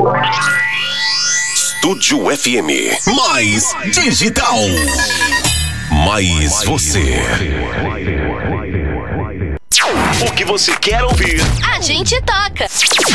Estúdio FM. Mais digital. Mais você. O que você quer ouvir, a gente toca.